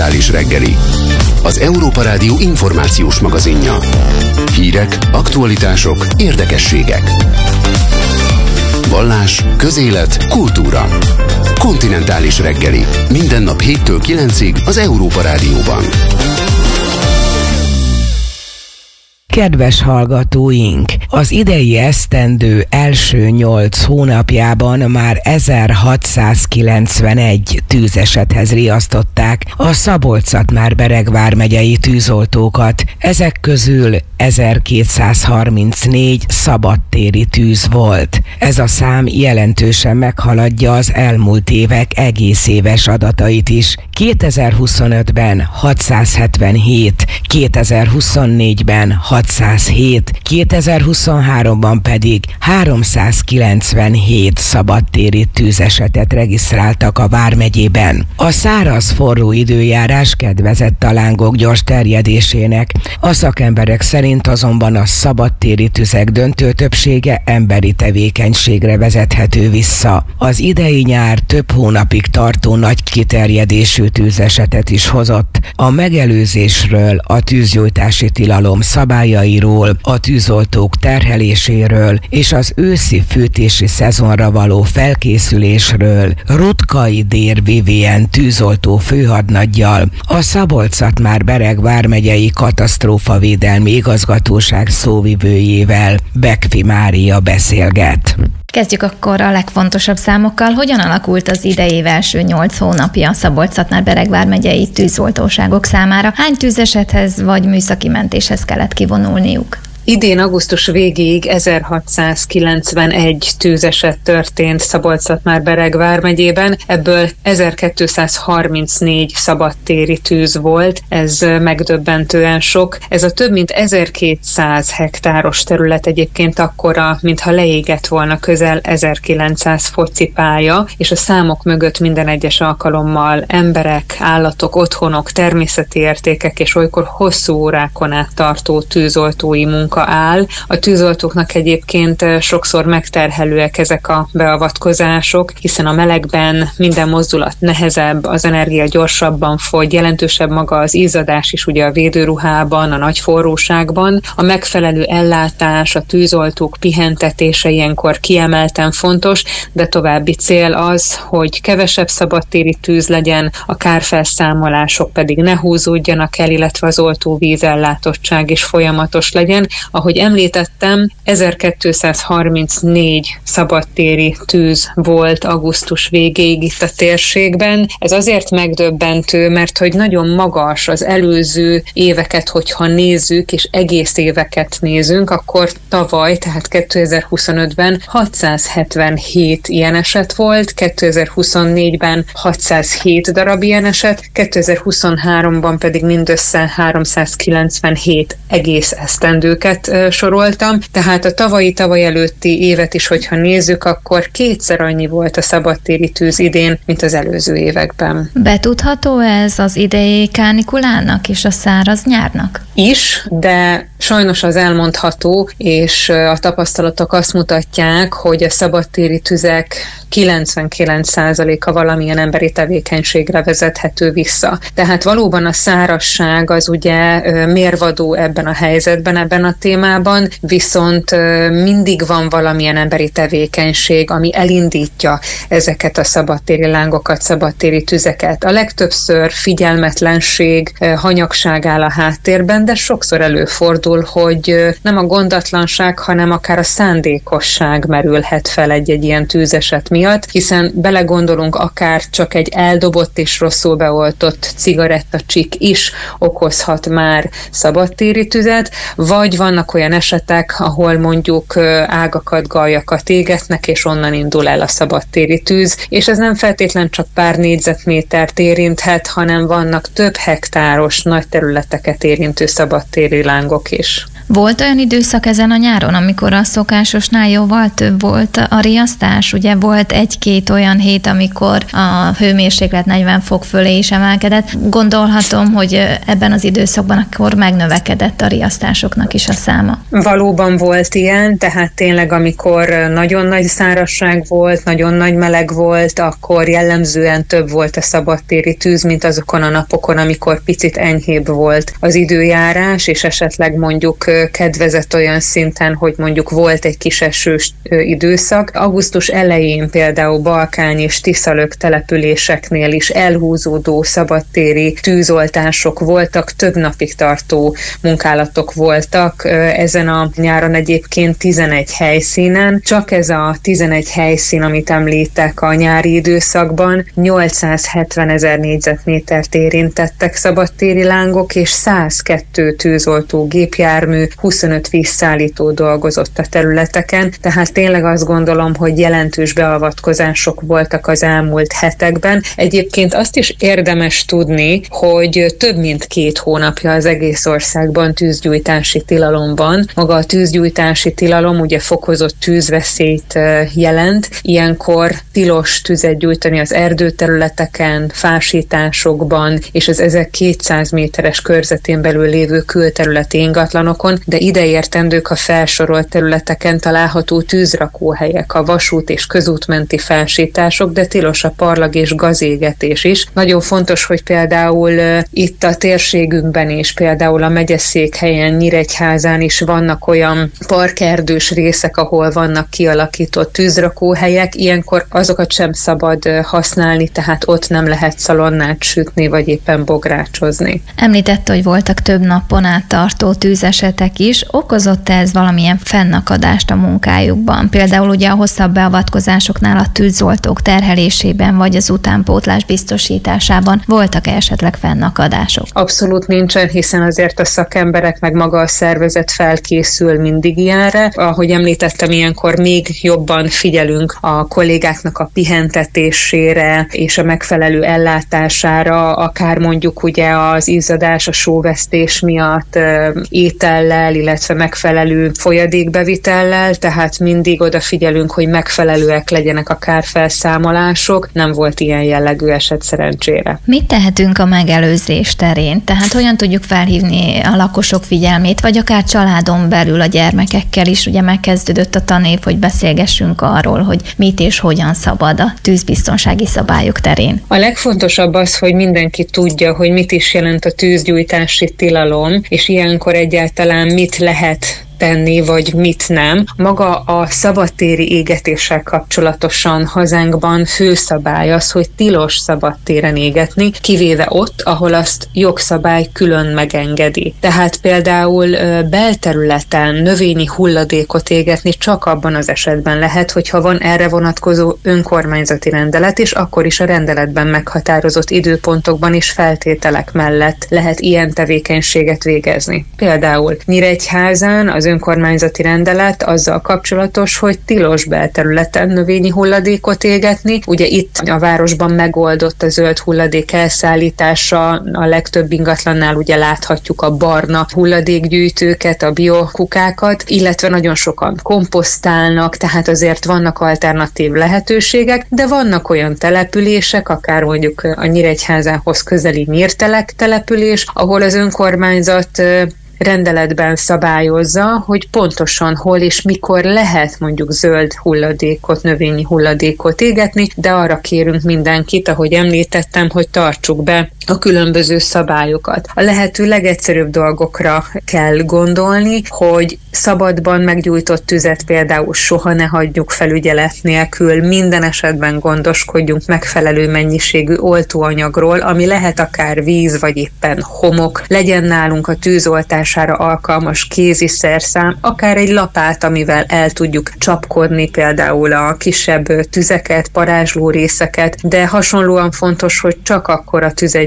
Kontinentális reggeli, az Európa Rádió információs magazinja. Hírek, aktualitások, érdekességek. Vallás, közélet, kultúra. Kontinentális reggeli. Minden nap 7-től 9-ig az Európa Rádióban. Kedves hallgatóink! Az idei esztendő első 8 hónapjában már 1691 tűzesethez riasztották a Szabolcs-Szatmár-Bereg vármegyei tűzoltókat. Ezek közül 1234 szabadtéri tűz volt. Ez a szám jelentősen meghaladja az elmúlt évek egész éves adatait is. 2025-ben 677, 2024-ben 607, 2023-ban pedig 397 szabadtéri tűzesetet regisztráltak a vármegyében. A száraz forró időjárás kedvezett a lángok gyors terjedésének. A szakemberek szerint azonban a szabadtéri tüzek döntő többsége emberi tevékenységre vezethető vissza. Az idei nyár több hónapig tartó nagy kiterjedésű tűzesetet is hozott. A megelőzésről, a tűzgyújtási tilalom szabályairól, a tűzoltók terheléséről és az őszi fűtési szezonra való felkészülésről Rutkai Dér Vivien tűzoltó főhadnaggyal, a Szabolcs-Szatmár-Bereg vármegyei katasztrófavédelmi igazgatóság szóvivőjével Bekfi Mária beszélget. Kezdjük akkor a legfontosabb számokkal. Hogyan alakult az idei első 8 hónapja a Szabolcs-Szatmár-Bereg vármegyei tűzoltóságok számára? Hány tűzesethez vagy műszaki mentéshez kellett kivonulniuk? Idén augusztus végéig 1691 tűzeset történt Szabolcs-Szatmár-Bereg vármegyében, ebből 1234 szabadtéri tűz volt, ez megdöbbentően sok. Ez a több mint 1200 hektáros terület egyébként akkora, mintha leégett volna közel 1900 focipálya, és a számok mögött minden egyes alkalommal emberek, állatok, otthonok, természeti értékek és olykor hosszú órákon át tartó tűzoltói munka áll. A tűzoltóknak egyébként sokszor megterhelőek ezek a beavatkozások, hiszen a melegben minden mozdulat nehezebb, az energia gyorsabban fogy, jelentősebb maga az izzadás is ugye a védőruhában, a nagy forróságban. A megfelelő ellátás, a tűzoltók pihentetése ilyenkor kiemelten fontos, de további cél az, hogy kevesebb szabadtéri tűz legyen, a kárfelszámolások pedig ne húzódjanak el, illetve az oltóvízellátottság is folyamatos legyen. Ahogy említettem, 1234 szabadtéri tűz volt augusztus végéig itt a térségben. Ez azért megdöbbentő, mert hogy nagyon magas az előző éveket, hogyha nézzük, és egész éveket nézünk, akkor tavaly, tehát 2025-ben 677 ilyen eset volt, 2024-ben 607 darab ilyen eset, 2023-ban pedig mindössze 397 egész esztendőket soroltam, tehát a tavaly előtti évet is, hogyha nézzük, akkor kétszer annyi volt a szabadtéri tűz idén, mint az előző években. Betudható ez az idei kánikulának és a száraz nyárnak? Is, de sajnos az elmondható, és a tapasztalatok azt mutatják, hogy a szabadtéri tüzek 99%-a valamilyen emberi tevékenységre vezethető vissza. Tehát valóban a szárazság az ugye mérvadó ebben a helyzetben, ebben a témában, viszont mindig van valamilyen emberi tevékenység, ami elindítja ezeket a szabadtéri lángokat, szabadtéri tüzeket. A legtöbbször figyelmetlenség, hanyagság áll a háttérben, de sokszor előfordul, hogy nem a gondatlanság, hanem akár a szándékosság merülhet fel egy ilyen tűzeset miatt, hiszen belegondolunk, akár csak egy eldobott és rosszul beoltott cigarettacsik is okozhat már szabadtéri tüzet, vagy vannak olyan esetek, ahol mondjuk ágakat, galjakat égetnek, és onnan indul el a szabadtéri tűz, és ez nem feltétlen csak pár négyzetmétert érinthet, hanem vannak több hektáros, nagy területeket érintő szabadtéri lángok is. Volt olyan időszak ezen a nyáron, amikor a szokásosnál jóval több volt a riasztás? Ugye volt 1-2 olyan hét, amikor a hőmérséklet 40 fok fölé is emelkedett. Gondolhatom, hogy ebben az időszakban akkor megnövekedett a riasztásoknak is a száma. Valóban volt ilyen, tehát tényleg amikor nagyon nagy szárazság volt, nagyon nagy meleg volt, akkor jellemzően több volt a szabadtéri tűz, mint azokon a napokon, amikor picit enyhébb volt az időjárás, és esetleg mondjuk kedvezett olyan szinten, hogy mondjuk volt egy kis esős időszak. Augusztus elején például Balkány és Tiszalök településeknél is elhúzódó szabadtéri tűzoltások voltak, több napig tartó munkálatok voltak. Ezen a nyáron egyébként 11 helyszínen. Csak ez a 11 helyszín, amit említek a nyári időszakban, 870 000 négyzetmétert érintettek szabadtéri lángok, és 102 tűzoltó gépjármű, 25 vízszállító dolgozott a területeken, tehát tényleg azt gondolom, hogy jelentős beavatkozások voltak az elmúlt hetekben. Egyébként azt is érdemes tudni, hogy több mint 2 hónapja az egész országban tűzgyújtási tilalom van. Maga a tűzgyújtási tilalom ugye fokozott tűzveszélyt jelent. Ilyenkor tilos tüzet gyújtani az erdőterületeken, fásításokban és az ezek 200 méteres körzetén belül lévő külterületi ingatlanokon, de ideértendők a felsorolt területeken található tűzrakóhelyek, a vasút és közútmenti fásítások, de tilos a parlag és gazégetés is. Nagyon fontos, hogy például itt a térségünkben is, például a megyeszékhelyen, Nyíregyházán is vannak olyan parkerdős részek, ahol vannak kialakított tűzrakóhelyek, ilyenkor azokat sem szabad használni, tehát ott nem lehet szalonnát sütni, vagy éppen bográcsozni. Említette, hogy voltak több napon át tartó tűzesetek is. Okozott ez valamilyen fennakadást a munkájukban? Például ugye a hosszabb beavatkozásoknál a tűzoltók terhelésében, vagy az utánpótlás biztosításában voltak esetleg fennakadások? Abszolút nincsen, hiszen azért a szakemberek meg maga a szervezet felkészül mindig ilyenre. Ahogy említettem, ilyenkor még jobban figyelünk a kollégáknak a pihentetésére és a megfelelő ellátására, akár mondjuk ugye az izzadás, a sóvesztés miatt étellel, illetve megfelelő folyadékbevitellel, tehát mindig odafigyelünk, hogy megfelelőek legyenek a kárfelszámolások. Nem volt ilyen jellegű eset szerencsére. Mit tehetünk a megelőzés terén? Tehát hogyan tudjuk felhívni a lakosok figyelmét, vagy akár családon belül a gyermekekkel is? Ugye megkezdődött a tanév, hogy beszélgessünk arról, hogy mit és hogyan szabad a tűzbiztonsági szabályok terén. A legfontosabb az, hogy mindenki tudja, hogy mit is jelent a tűzgyújtási tilalom, és ilyenkor egyáltalán mit lehet tenni, vagy mit nem. Maga a szabadtéri égetéssel kapcsolatosan hazánkban főszabály az, hogy tilos szabadtéren égetni, kivéve ott, ahol azt jogszabály külön megengedi. Tehát például belterületen növényi hulladékot égetni csak abban az esetben lehet, hogyha van erre vonatkozó önkormányzati rendelet, és akkor is a rendeletben meghatározott időpontokban és feltételek mellett lehet ilyen tevékenységet végezni. Például Nyíregyházán az önkormányzati rendelet azzal kapcsolatos, hogy tilos belterületen növényi hulladékot égetni. Ugye itt a városban megoldott a zöld hulladék elszállítása, a legtöbb ingatlannál ugye láthatjuk a barna hulladékgyűjtőket, a biokukákat, illetve nagyon sokan komposztálnak, tehát azért vannak alternatív lehetőségek, de vannak olyan települések, akár mondjuk a Nyíregyházához közeli Nyírtelek település, ahol az önkormányzat rendeletben szabályozza, hogy pontosan hol és mikor lehet mondjuk zöld hulladékot, növényi hulladékot égetni, de arra kérünk mindenkit, ahogy említettem, hogy tartsuk be a különböző szabályokat. A lehető legegyszerűbb dolgokra kell gondolni, hogy szabadban meggyújtott tüzet például soha ne hagyjuk felügyelet nélkül, minden esetben gondoskodjunk megfelelő mennyiségű oltóanyagról, ami lehet akár víz, vagy éppen homok, legyen nálunk a tűzoltására alkalmas kézi szerszám, akár egy lapát, amivel el tudjuk csapkodni például a kisebb tüzeket, parázsló részeket, de hasonlóan fontos, hogy csak akkor a tüzet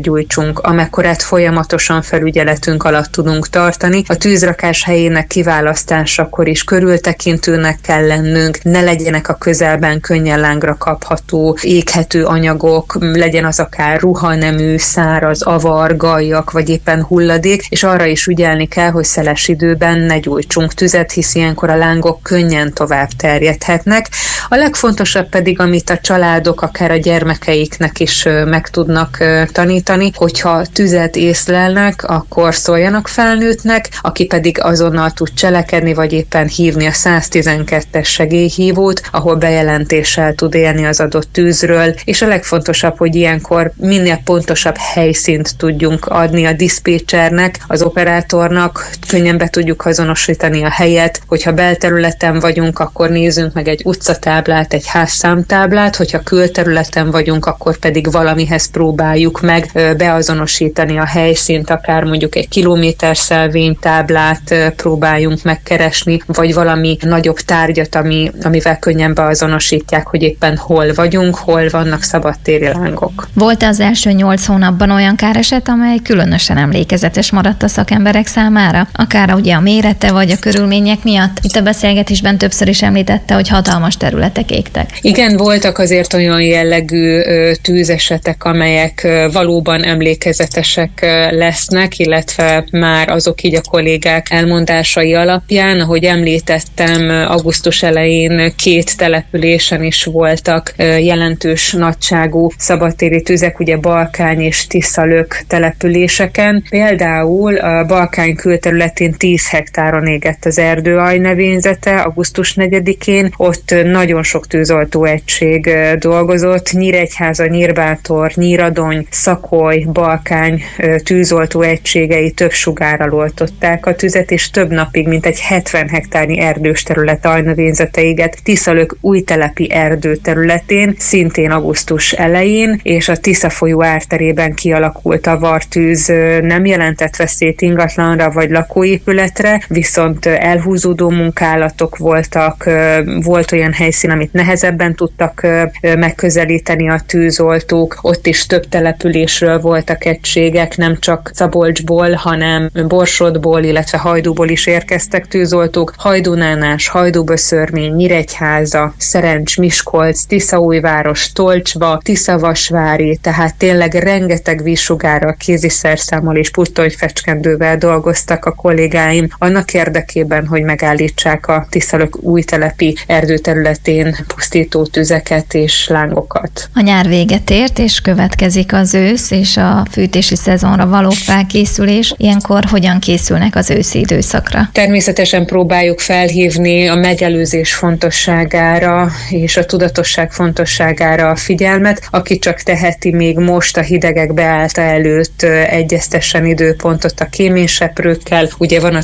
gyújtsunk, amekkorát folyamatosan felügyeletünk alatt tudunk tartani. A tűzrakás helyének kiválasztásakor is körültekintőnek kell lennünk, ne legyenek a közelben könnyen lángra kapható, éghető anyagok, legyen az akár ruhanemű, száraz, avar, gallyak, vagy éppen hulladék, és arra is ügyelni kell, hogy szeles időben ne gyújtsunk tüzet, hisz ilyenkor a lángok könnyen tovább terjedhetnek. A legfontosabb pedig, amit a családok akár a gyermekeiknek is meg tudnak tanítani, hogyha tüzet észlelnek, akkor szóljanak felnőttnek, aki pedig azonnal tud cselekedni, vagy éppen hívni a 112-es segélyhívót, ahol bejelentéssel tud élni az adott tűzről, és a legfontosabb, hogy ilyenkor minél pontosabb helyszínt tudjunk adni a diszpécsernek, az operátornak, könnyen be tudjuk azonosítani a helyet, hogyha belterületen vagyunk, akkor nézzünk meg egy utcatáblát, egy házszámtáblát, hogyha külterületen vagyunk, akkor pedig valamihez próbáljuk meg beazonosítani a helyszínt, akár mondjuk egy kilométerszelvénytáblát próbáljunk megkeresni, vagy valami nagyobb tárgyat, amivel könnyen beazonosítják, hogy éppen hol vagyunk, hol vannak szabadtéri lángok. Volt az első 8 hónapban olyan káreset, amely különösen emlékezetes maradt a szakemberek számára? Akár ugye a mérete vagy a körülmények miatt? Itt a beszélgetésben többször is említette, hogy hatalmas területek égtek. Igen, voltak azért olyan jellegű tűzesetek, amelyek valóban emlékezetesek lesznek, illetve már azok így a kollégák elmondásai alapján, ahogy említettem, augusztus elején 2 településen is voltak jelentős nagyságú szabadtéri tüzek, ugye Balkány és Tiszalök településeken. Például a Balkány külterületén 10 hektáron égett az erdőaj növényzete augusztus 4-én, ott nagyon sok tűzoltó egység dolgozott, Nyíregyháza, Nyírbátor, Nyíradony, Szakoly, Balkány tűzoltó egységei több sugárral oltották a tüzet, és több napig mintegy 70 hektárnyi erdős terület ajnövényzete égett Tiszalök újtelepi erdő területén, szintén augusztus elején, és a Tisza folyó árterében kialakult avartűz, nem jelentett veszélyt ingatlanra vagy lakóépületre, viszont elhúzódó munkálatok voltak, volt olyan helyszín, amit nehezebben tudtak megközelíteni a tűzoltók, ott is több településről voltak egységek, nem csak Szabolcsból, hanem Borsodból, illetve Hajdúból is érkeztek tűzoltók, Hajdúnánás, Hajdúböszörmény, Nyíregyháza, Szerencs, Miskolc, Tiszaújváros, Tolcsba, Tiszavasvári, tehát tényleg rengeteg vízsugárral, kéziszerszámmal és puttonyfecskendővel dolgoztak a kollégáim annak érdekében, hogy megállítsák a Tiszalök újtelepi erdőterületén pusztító tüzeket és lángokat. A nyár véget ért, és következik az ősz és a fűtési szezonra való felkészülés. Ilyenkor hogyan készülnek az őszi időszakra? Természetesen próbáljuk felhívni a megelőzés fontosságára és a tudatosság fontosságára a figyelmet. Aki csak teheti, még most a hidegek beállta előtt egyeztessen időpontot a kéményseprőkkel. Ugye van a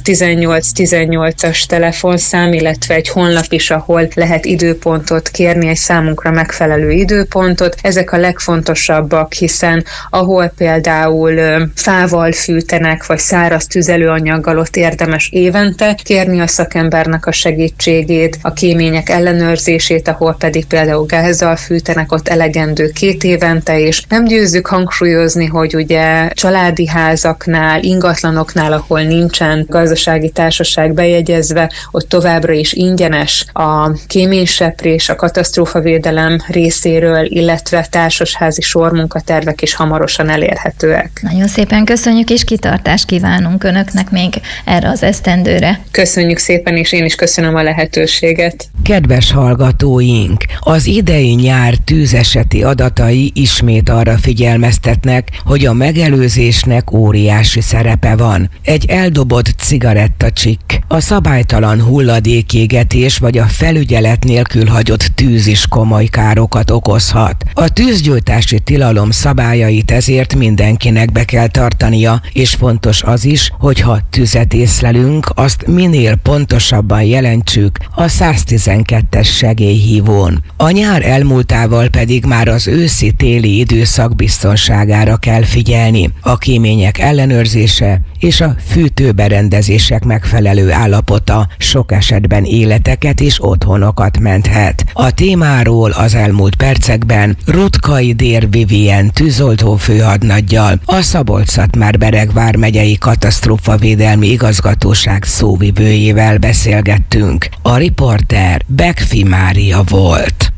1818-as telefonszám, illetve egy honlap is, ahol lehet időpontot kérni, egy számunkra megfelelő időpontot. Ezek a legfontosabbak, hiszen ahol például fával fűtenek, vagy száraz tüzelőanyaggal, ott érdemes évente kérni a szakembernek a segítségét, a kémények ellenőrzését, ahol pedig például gázzal fűtenek, ott elegendő 2 évente, és nem győzzük hangsúlyozni, hogy ugye családi házaknál, ingatlanoknál, ahol nincsen gazdasági társaság bejegyezve, ott továbbra is ingyenes a kéményseprés, a katasztrófavédelem részéről, illetve társasházi sormunkatervek is hamarosan elérhetőek. Nagyon szépen köszönjük, és kitartást kívánunk Önöknek még erre az esztendőre. Köszönjük szépen, és én is köszönöm a lehetőséget. Kedves hallgatóink, az idei nyár tűzeseti adatai ismét arra figyelmeztetnek, hogy a megelőzésnek óriási szerepe van. Egy eldobott cigarettacsikk, a szabálytalan hulladékégetés vagy a felügyelet nélkül hagyott tűz is komoly károkat okozhat. A tűzgyújtási tilalom szabályait ezért mindenkinek be kell tartania, és fontos az is, hogyha tüzet észlelünk, azt minél pontosabban jelentsük a 112-es segélyhívón. A nyár elmúltával pedig már az őszi-téli időszak biztonságára kell figyelni. A kémények ellenőrzése és a fűtőberendezések megfelelő állapota sok esetben életeket és otthonokat menthet. A témáról az elmúlt percekben Rutkai Dér Vivien tűzoltó főhadnaggyal, a Szabolcs-Szatmár-Bereg vármegyei katasztrófavédelmi igazgatóság szóvivőjével beszélgettünk. A riporter Bekfi Mária volt.